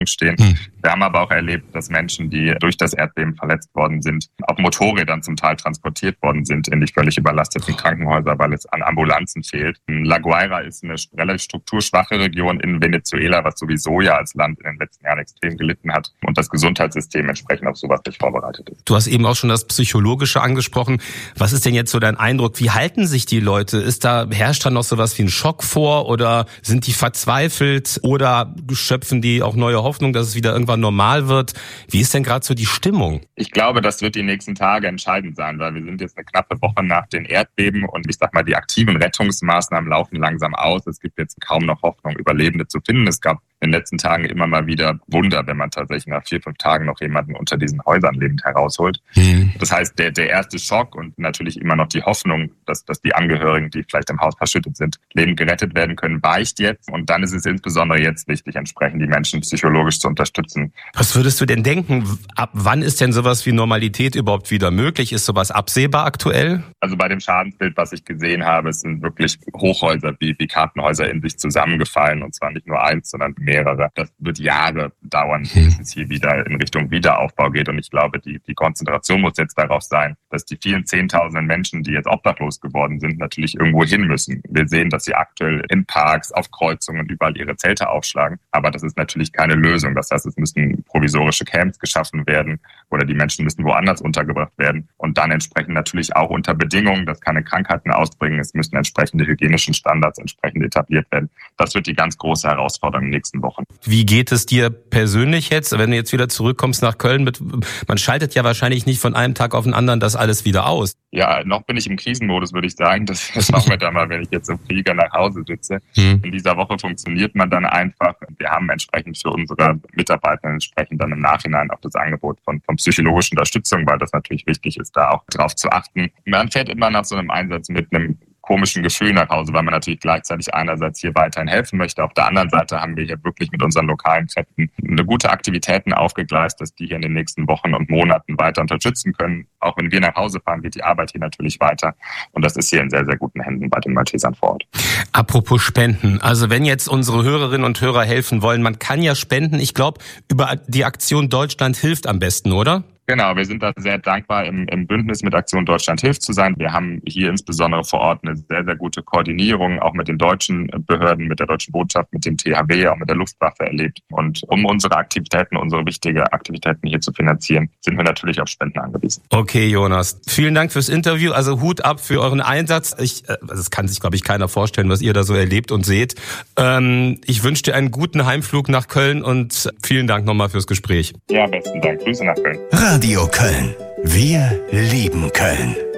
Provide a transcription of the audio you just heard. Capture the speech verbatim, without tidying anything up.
stehen. Hm. Wir haben aber auch erlebt, dass Menschen, die durch das Erdbeben verletzt worden sind, auf Motorrädern zum Teil transportiert worden sind in die völlig überlasteten Krankenhäuser, weil es an Ambulanzen fehlt. La Guaira ist eine relativ strukturschwache Region in Venezuela, was sowieso ja als Land in den letzten Jahren extrem gelitten hat und das Gesundheitssystem entsprechend auf sowas nicht vorbereitet ist. Du hast eben auch schon das Psychologische angesprochen. Was ist denn jetzt so dein Eindruck? Wie halten sich die Leute? Ist da, herrscht da noch sowas wie ein Schock vor oder sind die verzweifelt oder schöpfen die auch neue Hoffnung, dass es wieder irgendwann normal wird? Wie ist denn gerade so die Stimmung? Ich glaube, das wird die nächsten Tage entscheidend sein, weil wir sind jetzt eine knappe Woche nach den Erdbeben und ich sag mal, die aktiven Rettungsmaßnahmen laufen langsam aus. Es gibt jetzt kaum noch Hoffnung, Überlebende zu finden. Es gab in den letzten Tagen immer mal wieder Wunder, wenn man tatsächlich nach vier, fünf Tagen noch jemanden unter diesen Häusern lebend herausholt. Mhm. Das heißt, der, der erste Schock und natürlich immer noch die Hoffnung, dass, dass die Angehörigen, die vielleicht im Haus verschüttet sind, lebend gerettet werden können, weicht jetzt. Und dann ist es insbesondere jetzt wichtig, entsprechend die Menschen psychologisch zu unterstützen. Was würdest du denn denken? Ab wann ist denn sowas wie Normalität überhaupt wieder möglich? Ist sowas absehbar aktuell? Also bei dem Schadensbild, was ich gesehen habe, es sind wirklich Hochhäuser wie, wie Kartenhäuser in sich zusammengefallen. Und zwar nicht nur eins, sondern mehrere. Das wird Jahre dauern, bis es hier wieder in Richtung Wiederaufbau geht. Und ich glaube, die, die Konzentration muss jetzt darauf sein, dass die vielen Zehntausenden Menschen, die jetzt obdachlos geworden sind, natürlich irgendwo hin müssen. Wir sehen, dass sie aktuell in Parks, auf Kreuzungen überall ihre Zelte aufschlagen. Aber das ist natürlich keine Lösung. Das heißt, es müssen provisorische Camps geschaffen werden oder die Menschen müssen woanders untergebracht werden. Und dann entsprechend natürlich auch unter Bedingungen, dass keine Krankheiten ausbringen. Es müssen entsprechende hygienischen Standards entsprechend etabliert werden. Das wird die ganz große Herausforderung in den nächsten Wochen. Wie geht es dir persönlich jetzt, wenn du jetzt wieder zurückkommst nach Köln? Mit, man schaltet ja wahrscheinlich nicht von einem Tag auf den anderen das alles wieder aus. Ja, noch bin ich im Krisenmodus, würde ich sagen. Das, das machen wir dann mal, wenn ich jetzt im Flieger nach Hause sitze. Hm. In dieser Woche funktioniert man dann einfach. Wir haben entsprechend für unsere Mitarbeiter entsprechend dann im Nachhinein auch das Angebot von, von psychologischer Unterstützung, weil das natürlich wichtig ist, da auch drauf zu achten. Man fährt immer nach so einem Einsatz mit einem komischen Gefühl nach Hause, weil man natürlich gleichzeitig einerseits hier weiterhin helfen möchte. Auf der anderen Seite haben wir hier wirklich mit unseren lokalen Kräften eine gute Aktivitäten aufgegleist, dass die hier in den nächsten Wochen und Monaten weiter unterstützen können. Auch wenn wir nach Hause fahren, geht die Arbeit hier natürlich weiter. Und das ist hier in sehr, sehr guten Händen bei den Maltesern vor Ort. Apropos Spenden. Also wenn jetzt unsere Hörerinnen und Hörer helfen wollen, man kann ja spenden. Ich glaube, über die Aktion Deutschland hilft am besten, oder? Genau, wir sind da sehr dankbar, im, im Bündnis mit Aktion Deutschland hilft zu sein. Wir haben hier insbesondere vor Ort eine sehr, sehr gute Koordinierung, auch mit den deutschen Behörden, mit der deutschen Botschaft, mit dem T H W, auch mit der Luftwaffe erlebt. Und um unsere Aktivitäten, unsere wichtige Aktivitäten hier zu finanzieren, sind wir natürlich auf Spenden angewiesen. Okay, Jonas. Vielen Dank fürs Interview. Also Hut ab für euren Einsatz. Ich, das kann sich, glaube ich, keiner vorstellen, was ihr da so erlebt und seht. Ähm, ich wünsche dir einen guten Heimflug nach Köln und vielen Dank nochmal fürs Gespräch. Ja, besten Dank. Grüße nach Köln. Radio Köln. Wir lieben Köln.